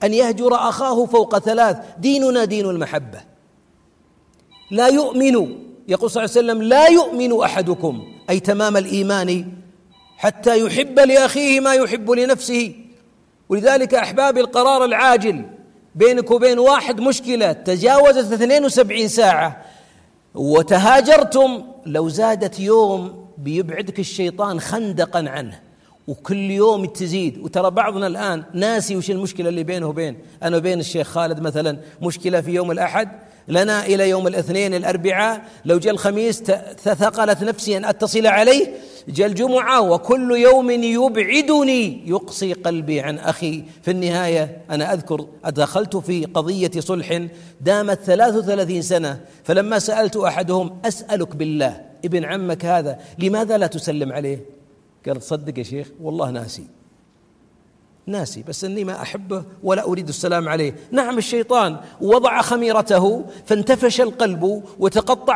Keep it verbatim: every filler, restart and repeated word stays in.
أن يهجر أخاه فوق ثلاث. ديننا دين المحبة. لا يؤمن، يقول صلى الله عليه وسلم: لا يؤمن أحدكم، أي تمام الإيمان، حتى يحب لأخيه ما يحب لنفسه. ولذلك أحبابي، القرار العاجل بينك وبين واحد مشكلة تجاوزت اثنين وسبعين ساعة وتهاجرتم، لو زادت يوم بيبعدك الشيطان خندقا عنه، وكل يوم تزيد. وترى بعضنا الآن ناسي وش المشكلة اللي بينه وبين أنا وبين الشيخ خالد مثلا، مشكلة في يوم الأحد لنا إلى يوم الاثنين الأربعاء، لو جاء الخميس تثقلت نفسي أن أتصل عليه، جاء الجمعة وكل يوم يبعدني يقصي قلبي عن أخي. في النهاية أنا أذكر أدخلت في قضية صلح دامت ثلاث وثلاثين سنة، فلما سألت أحدهم: أسألك بالله ابن عمك هذا لماذا لا تسلم عليه؟ قال: صدق يا شيخ والله ناسي ناسي بس أني ما أحبه ولا أريد السلام عليه. نعم، الشيطان وضع خميرته فانتفش القلب وتقطع